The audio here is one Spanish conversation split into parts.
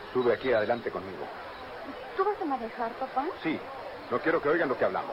Sube aquí adelante conmigo. ¿Tú vas a manejar, papá? Sí. No quiero que oigan lo que hablamos.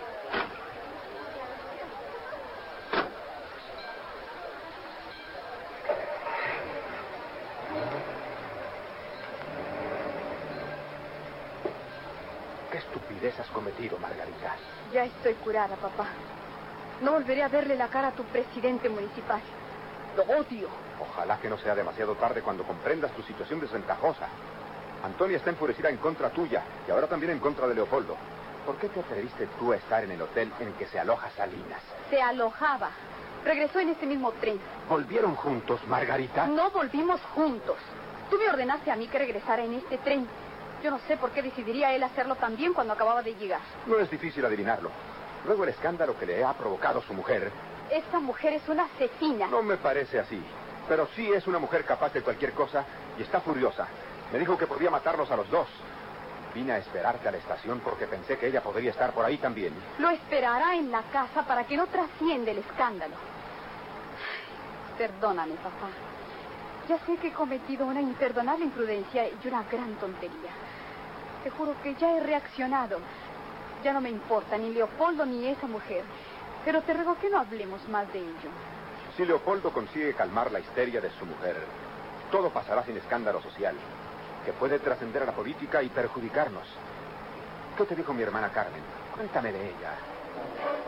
¿Qué estupidez has cometido, Margarita? Ya estoy curada, papá. No volveré a verle la cara a tu presidente municipal. Lo odio. Ojalá que no sea demasiado tarde cuando comprendas tu situación desventajosa. Antonia está enfurecida en contra tuya y ahora también en contra de Leopoldo. ¿Por qué te atreviste tú a estar en el hotel en el que se aloja Salinas? Se alojaba. Regresó en ese mismo tren. ¿Volvieron juntos, Margarita? No volvimos juntos. Tú me ordenaste a mí que regresara en este tren. Yo no sé por qué decidiría él hacerlo también cuando acababa de llegar. No es difícil adivinarlo. Luego el escándalo que le ha provocado su mujer. Esta mujer es una asesina. No me parece así. Pero sí es una mujer capaz de cualquier cosa y está furiosa. Me dijo que podía matarlos a los dos. Vine a esperarte a la estación porque pensé que ella podría estar por ahí también. Lo esperará en la casa para que no trascienda el escándalo. Perdóname, papá. Ya sé que he cometido una imperdonable imprudencia y una gran tontería. Te juro que ya he reaccionado. Ya no me importa ni Leopoldo ni esa mujer. Pero te ruego que no hablemos más de ello. Si Leopoldo consigue calmar la histeria de su mujer, todo pasará sin escándalo social, que puede trascender a la política y perjudicarnos. ¿Qué te dijo mi hermana Carmen? Cuéntame de ella.